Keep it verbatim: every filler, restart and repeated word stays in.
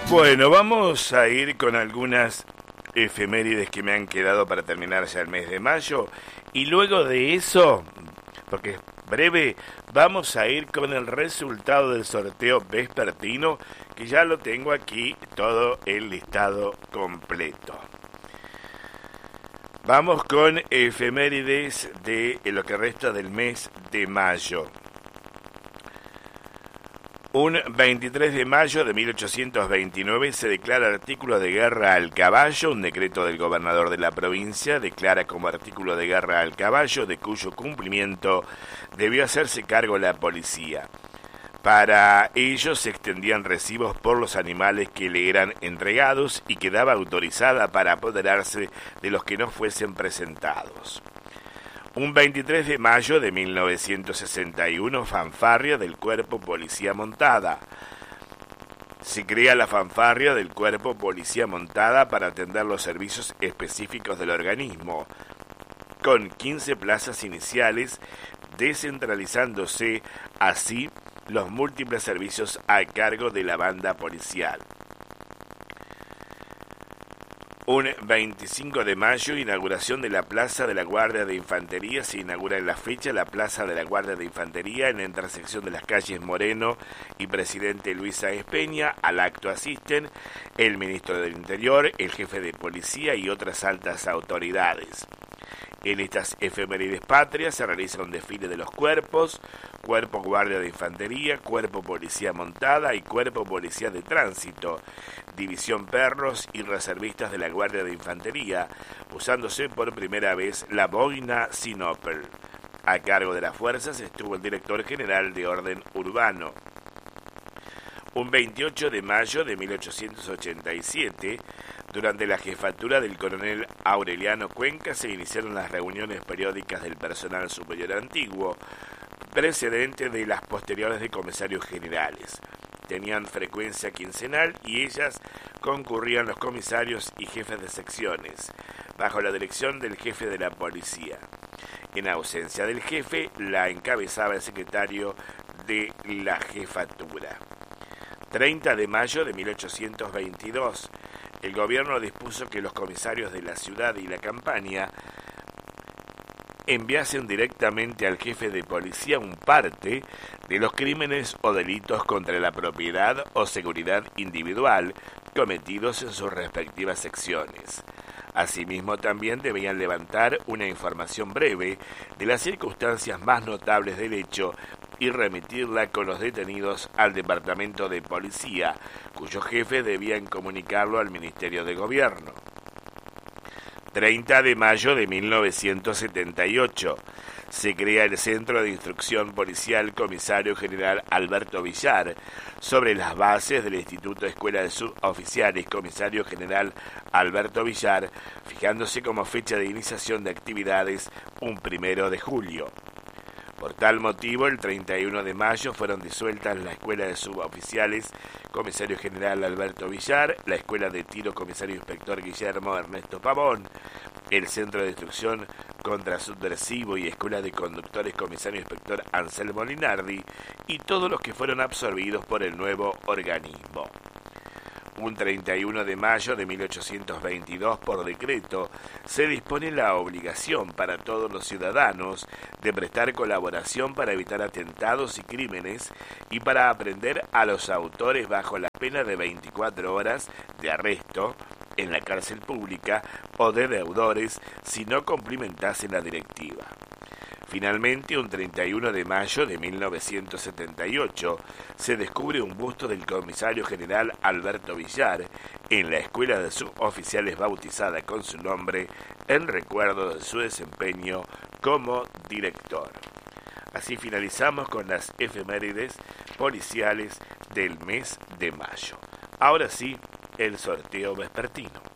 Bueno, vamos a ir con algunas efemérides que me han quedado para terminar ya el mes de mayo. Y luego de eso, porque es breve, vamos a ir con el resultado del sorteo vespertino, que ya lo tengo aquí, todo el listado completo. Vamos con efemérides de lo que resta del mes de mayo. Un veintitrés de mayo de mil ochocientos veintinueve se declara artículo de guerra al caballo. Un decreto del gobernador de la provincia declara como artículo de guerra al caballo, de cuyo cumplimiento debió hacerse cargo la policía. Para ello se extendían recibos por los animales que le eran entregados y quedaba autorizada para apoderarse de los que no fuesen presentados. Un veintitrés de mayo de mil novecientos sesenta y uno, fanfarria del Cuerpo Policía Montada. Se crea la fanfarria del Cuerpo Policía Montada para atender los servicios específicos del organismo, con quince plazas iniciales, descentralizándose así los múltiples servicios a cargo de la banda policial. Un veinticinco de mayo, inauguración de la Plaza de la Guardia de Infantería. Se inaugura en la fecha la Plaza de la Guardia de Infantería en la intersección de las calles Moreno y Presidente Luis Sáenz Peña. Al acto asisten el ministro del Interior, el jefe de policía y otras altas autoridades. En estas efemérides patrias se realiza un desfile de los cuerpos: Cuerpo Guardia de Infantería, Cuerpo Policía Montada y Cuerpo Policía de Tránsito, División Perros y Reservistas de la Guardia de Infantería, usándose por primera vez la boina Sinopel. A cargo de las fuerzas estuvo el director general de Orden Urbano. Un veintiocho de mayo de mil ochocientos ochenta y siete, durante la jefatura del coronel Aureliano Cuenca, se iniciaron las reuniones periódicas del personal superior antiguo, precedente de las posteriores de comisarios generales. Tenían frecuencia quincenal y ellas concurrían los comisarios y jefes de secciones, bajo la dirección del jefe de la policía. En ausencia del jefe, la encabezaba el secretario de la jefatura. treinta de mayo de mil ochocientos veintidós, el gobierno dispuso que los comisarios de la ciudad y la campaña enviasen directamente al jefe de policía un parte de los crímenes o delitos contra la propiedad o seguridad individual cometidos en sus respectivas secciones. Asimismo, también debían levantar una información breve de las circunstancias más notables del hecho y remitirla con los detenidos al Departamento de Policía, cuyos jefes debían comunicarlo al Ministerio de Gobierno. treinta de mayo de mil novecientos setenta y ocho, se crea el Centro de Instrucción Policial Comisario General Alberto Villar, sobre las bases del Instituto Escuela de Suboficiales Comisario General Alberto Villar, fijándose como fecha de iniciación de actividades un primero de julio. Por tal motivo, el treinta y uno de mayo fueron disueltas la Escuela de Suboficiales Comisario General Alberto Villar, la Escuela de Tiro Comisario Inspector Guillermo Ernesto Pavón, el Centro de Instrucción contra Subversivo y Escuela de Conductores Comisario Inspector Anselmo Linardi, y todos los que fueron absorbidos por el nuevo organismo. Un treinta y uno de mayo de mil ochocientos veintidós, por decreto, se dispone la obligación para todos los ciudadanos de prestar colaboración para evitar atentados y crímenes y para aprehender a los autores bajo la pena de veinticuatro horas de arresto en la cárcel pública o de deudores si no cumplimentasen la directiva. Finalmente, un treinta y uno de mayo de mil novecientos setenta y ocho, se descubre un busto del comisario general Alberto Villar en la Escuela de Suboficiales bautizada con su nombre en recuerdo de su desempeño como director. Así finalizamos con las efemérides policiales del mes de mayo. Ahora sí, el sorteo vespertino.